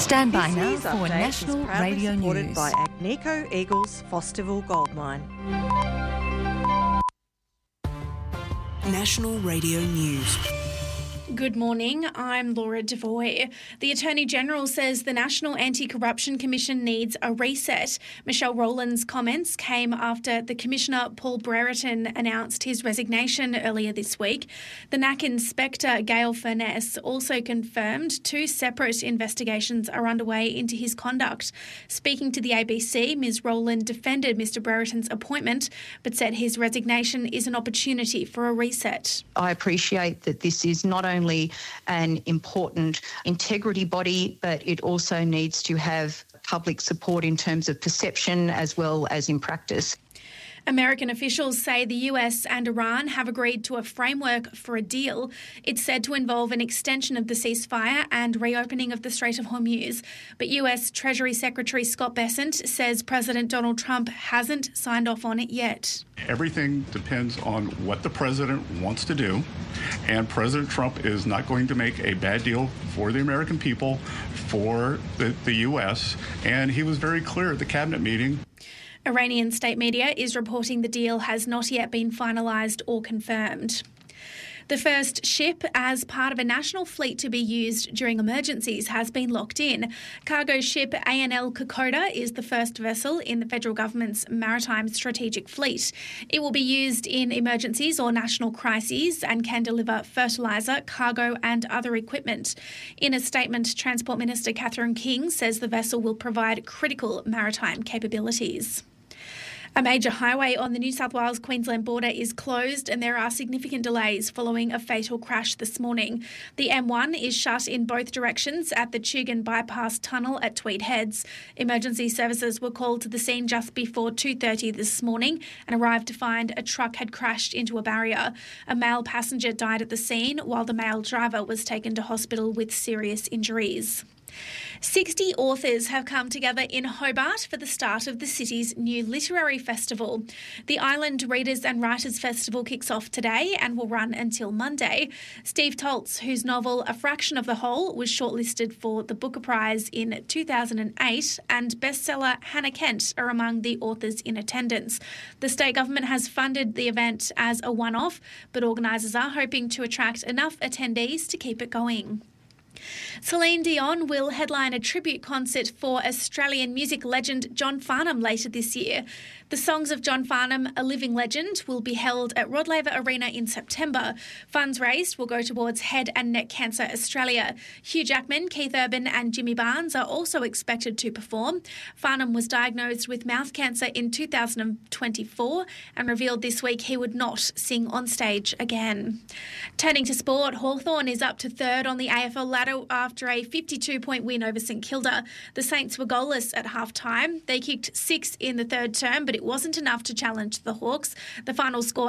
Stand by This now news for update National is proudly Radio supported News. by Agnico Eagles Fosterville Gold Mine. National Radio News. Good morning, I'm Laura Devoy. The Attorney-General says the National Anti-Corruption Commission needs a reset. Michelle Rowland's comments came after the Commissioner Paul Brereton announced his resignation earlier this week. The NAC Inspector Gail Furness also confirmed 2 separate investigations are underway into his conduct. Speaking to the ABC, Ms Rowland defended Mr Brereton's appointment but said his resignation is an opportunity for a reset. I appreciate that this is not only an important integrity body, but it also needs to have public support in terms of perception as well as in practice. American officials say the US and Iran have agreed to a framework for a deal. It's said to involve an extension of the ceasefire and reopening of the Strait of Hormuz. But US Treasury Secretary Scott Bessent says President Donald Trump hasn't signed off on it yet. Everything depends on what the president wants to do, and President Trump is not going to make a bad deal for the American people, for the U.S., and he was very clear at the cabinet meeting. Iranian state media is reporting the deal has not yet been finalised or confirmed. The first ship as part of a national fleet to be used during emergencies has been locked in. Cargo ship ANL Kokoda is the first vessel in the federal government's maritime strategic fleet. It will be used in emergencies or national crises and can deliver fertiliser, cargo and other equipment. In a statement, Transport Minister Catherine King says the vessel will provide critical maritime capabilities. A major highway on the New South Wales-Queensland border is closed and there are significant delays following a fatal crash this morning. The M1 is shut in both directions at the Tugun Bypass Tunnel at Tweed Heads. Emergency services were called to the scene just before 2:30 this morning and arrived to find a truck had crashed into a barrier. A male passenger died at the scene while the male driver was taken to hospital with serious injuries. 60 authors have come together in Hobart for the start of the city's new literary festival. The Island Readers and Writers Festival kicks off today and will run until Monday. Steve Toltz, whose novel A Fraction of the Whole was shortlisted for the Booker Prize in 2008, and bestseller Hannah Kent are among the authors in attendance. The state government has funded the event as a one-off, but organisers are hoping to attract enough attendees to keep it going. Celine Dion will headline a tribute concert for Australian music legend John Farnham later this year. The Songs of John Farnham, A Living Legend, will be held at Rod Laver Arena in September. Funds raised will go towards Head and Neck Cancer Australia. Hugh Jackman, Keith Urban and Jimmy Barnes are also expected to perform. Farnham was diagnosed with mouth cancer in 2024 and revealed this week he would not sing on stage again. Turning to sport, Hawthorn is up to third on the AFL ladder after a 52-point win over St Kilda. The Saints were goalless at half-time. They kicked 6 in the third term, but it wasn't enough to challenge the Hawks. The final score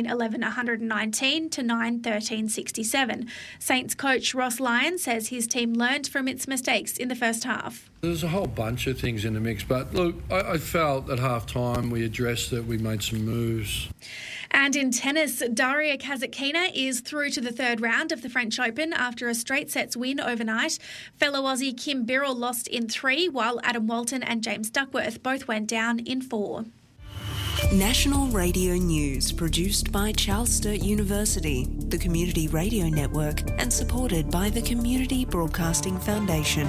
18-11-119 to 9-13-67. Saints coach Ross Lyon says his team learned from its mistakes in the first half. There's a whole bunch of things in the mix, but look, I felt at half-time we addressed it, we made some moves. And in tennis, Daria Kasatkina is through to the third round of the French Open after a straight sets win overnight. Fellow Aussie Kim Birrell lost in 3, while Adam Walton and James Duckworth both went down in 4. National Radio News, produced by Charles Sturt University, the Community Radio Network, and supported by the Community Broadcasting Foundation.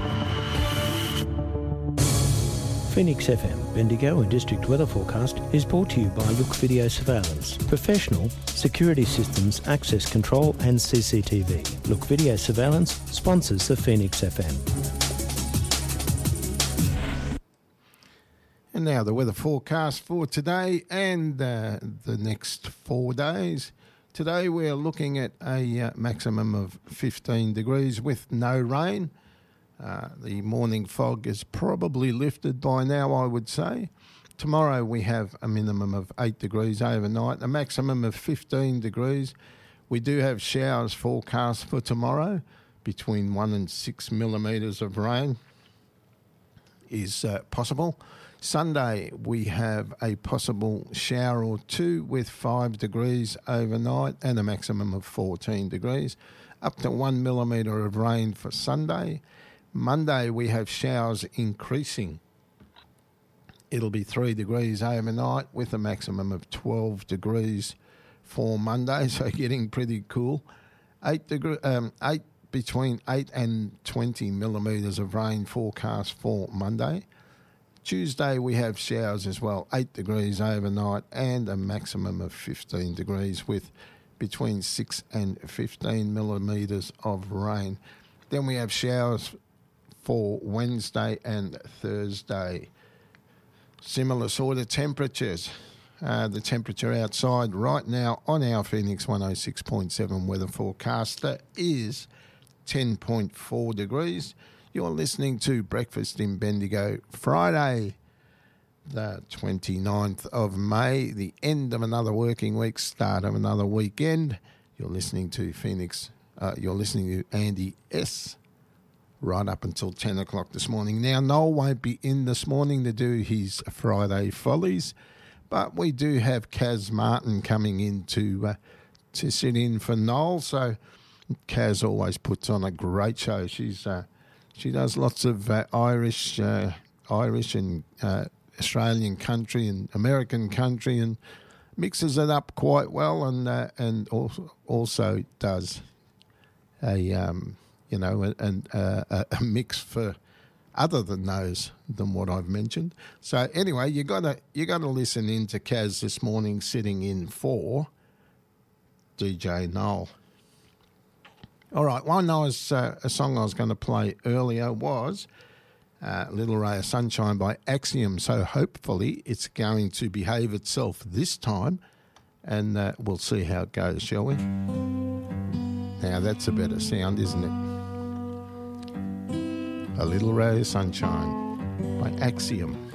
Phoenix FM, Bendigo and District Weather Forecast is brought to you by Look Video Surveillance. Professional, security systems, access control and CCTV. Look Video Surveillance sponsors the Phoenix FM. And now the weather forecast for today and the next 4 days. Today we're looking at a maximum of 15 degrees with no rain. The morning fog is probably lifted by now, I would say. Tomorrow we have a minimum of 8 degrees overnight, a maximum of 15 degrees. We do have showers forecast for tomorrow. Between 1 and 6 millimetres of rain is possible. Sunday we have a possible shower or 2 with 5 degrees overnight and a maximum of 14 degrees. Up to 1 millimetre of rain for Sunday. Monday, we have showers increasing. It'll be 3 degrees overnight with a maximum of 12 degrees for Monday, so getting pretty cool. Between 8 and 20 millimetres of rain forecast for Monday. Tuesday, we have showers as well, 8 degrees overnight and a maximum of 15 degrees with between 6 and 15 millimetres of rain. Then we have showers for Wednesday and Thursday. Similar sort of temperatures. The temperature outside right now on our Phoenix 106.7 weather forecaster is 10.4 degrees. You're listening to Breakfast in Bendigo, Friday, the 29th of May, the end of another working week, start of another weekend. You're listening to you're listening to Andy S. right up until 10 o'clock this morning. Now, Noel won't be in this morning to do his Friday follies, but we do have Kaz Martin coming in to sit in for Noel. So Kaz always puts on a great show. She does lots of Irish and Australian country and American country, and mixes it up quite well, and also does a mix for other than those than what I've mentioned. So anyway, you gotta listen in to Kaz this morning, sitting in for DJ Noel. All right, a song I was going to play earlier was Little Ray of Sunshine by Axiom. So hopefully it's going to behave itself this time, and we'll see how it goes, shall we? Now that's a better sound, isn't it? A Little Ray of Sunshine by Axiom.